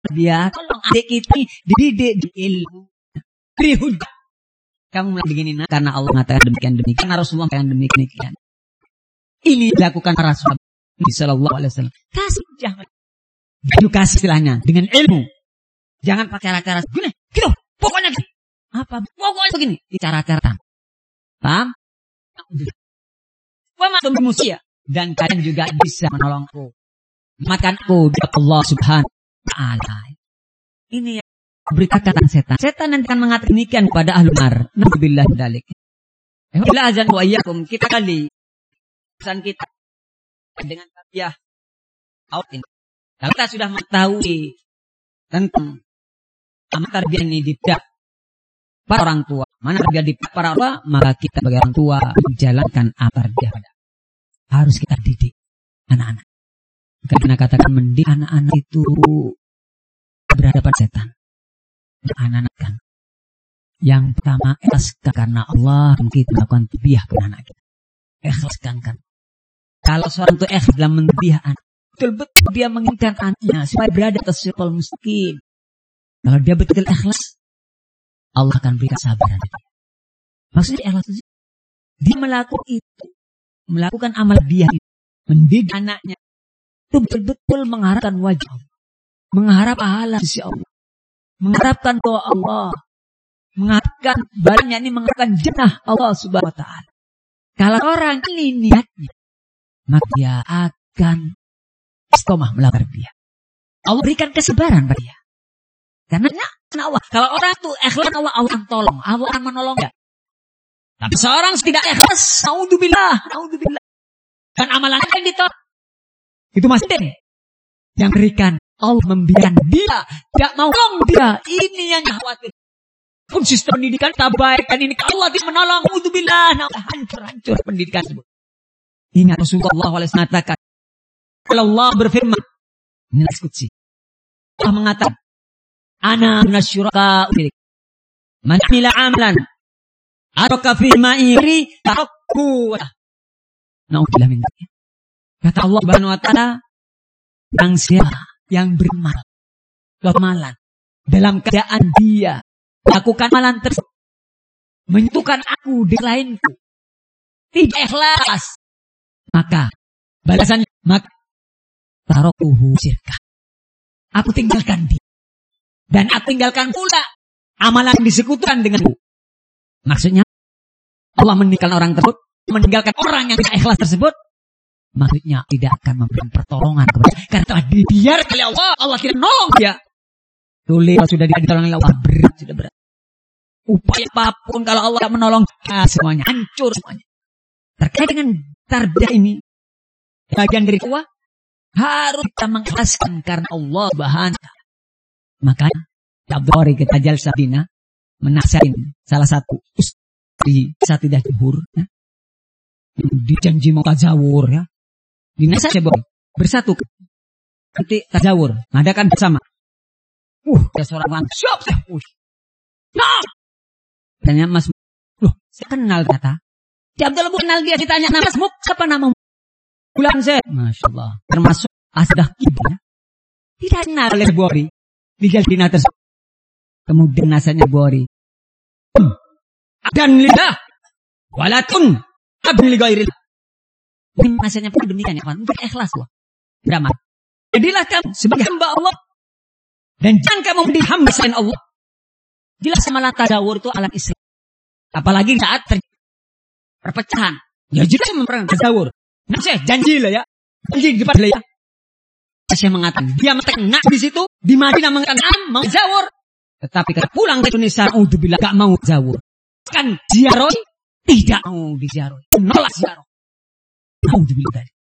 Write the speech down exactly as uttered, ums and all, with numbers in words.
dia. Tolong adik kita dididik di ilmu. Beri hujah. Kamu mulai begini nah, karena Allah mengatakan demikian demikian. Karena Rasulullah mengatakan demikian demikian. Ini dilakukan Rasulullah Sallallahu Alaihi Wasallam. Kasih jangan. Edukasi istilahnya dengan ilmu. Jangan pakai cara-cara gini, gitu. Pokoknya gini. Apa? Pokoknya begini. Cara-cara. Paham? Wa manusia dan kalian juga bisa menolongku. Makanku dari Allah Subhanahu wa taala. Ini yang berita kata setan. Setan nanti akan mengatakan demikian kepada ahlu nar. Nabibillah dalik. Bila azan wa iyyakum kita kali pesan kita dengan tarbiyah outin. Kalau kita sudah mengetahui tentang amat tarbiyah ini dididik para orang tua, mana tarbiyah dididik para orang tua, maka kita sebagai orang tua menjalankan tarbiyah pada harus kita didik anak-anak. Karena katakan mendidik anak-anak itu berhadapan setan. Anak-anak kan. Yang pertama ikhlaskan karena Allah kita melakukan tarbiyah pada anak kita. Ikhlaskan kan. Kalau seorang itu ikhlas dalam mendidik anak, betul-betul dia menginginkan anaknya supaya berada atas siratal mustaqim. Kalau dia betul ikhlas, Allah akan berikan sabaran dia. Maksudnya ikhlas itu dia melakukan itu, melakukan amal dia mendidik anaknya itu betul-betul mengharapkan wajah Allah, mengharap pahala sisi Allah, mengharapkan doa Allah, mengharapkan badannya ini mengharapkan jannah Allah Subhanahu wa taala. Kalau orang ini niatnya, maka dia akan istiqomah melakukan dia. Allah berikan kesabaran pada dia. Karena Allah, kalau orang itu ikhlas Allah, Allah akan tolong, Allah akan menolong dia. Tapi seorang tidak ikhlas, naudzubillah, naudzubillah. Dan amalannya yang ditolak. Itu masih deh. Yang berikan Allah membiarkan dia, tidak mau tolong dia. Ini yang khawatir. Pun sistem pendidikan tak baik dan ini Allah tidak menolong, naudzubillah, hancur-hancur pendidikan tersebut. Ingat Rasulullah shallallahu alaihi wasallam mengatakan, kalau Allah berfirman, ini diskusi. Allah mengatakan, Ana nasyuraka ufirik. Man amila amalan. Araka fi ma'iri tarakku. Na'udzubillah min dzalik. Kata Allah Subhanahu wa taala, yang siapa yang beramal, amalan dalam keadaan dia lakukan amalan tersebut, menyentuhkan aku di lainku, tidak ikhlas, maka balasannya maka taraktuhu syirka. Aku tinggalkan dia. Dan aku tinggalkan pula amalan yang disekutukan denganku. Maksudnya, Allah meninggalkan orang tersebut, meninggalkan orang yang tidak ikhlas tersebut. Maksudnya, tidak akan memberikan pertolongan kepada dia. Karena telah dibiarkan oleh Allah, Allah tidak menolong dia. Tulis, kalau sudah tidak ditolong oleh Allah, berat, sudah berat. Upaya apapun, kalau Allah tidak menolong, ya, semuanya hancur semuanya. Terkait dengan tarbiyah ini, bagian dari tua, harus kita mengikhlaskan karena Allah Subhanahu wa taala. Makanya Abdul kita jalsah bina menasihatin salah satu di Satidah Jumhur ya. Dijanji mau tajawur ya. Dinasihat boleh bersatu nanti tajawur ngadakan bersama. Uh, ada seorang orang siap ya. Uh. Nah. Tanya Mas, loh, saya kenal kata. Si Abdul kenal dia ditanya nama Mas, siapa namamu? Bulan saya. Masyaallah. Termasuk asdah ibunya. Tidak kenal oleh Bori. Tinggal di atas. Kemudian nasanya Bukhari. Dan lidah. Walatun. Abin li ghairil. Ini nasanya pun demikian ya kawan. Untuk ikhlas loh. Beramal. Jadilah kamu sebagai hamba Allah. Dan jangan kamu menjadi hamba selain Allah. Jelas amalan tadawur itu alam Islam. Apalagi saat terjadi perpecahan. Ya jelas memperang tadawur. Nah saya janji lah ya. Janji di depan lah ya. Saya mengatakan, dia mengatakan di situ, di Madinah mengatakan mau zawur. Tetapi ketika pulang ke Indonesia, udah gak mau zawur. Kan ziarah, tidak mau diziarah. Menolak ziarah. Udah bilang tadi.